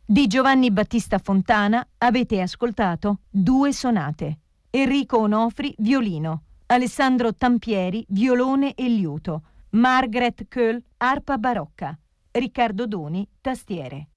Di Giovanni Battista Fontana avete ascoltato Due sonate. Enrico Onofri, violino. Alessandro Tampieri, violone e liuto. Margaret Köhl, arpa barocca. Riccardo Doni, tastiere.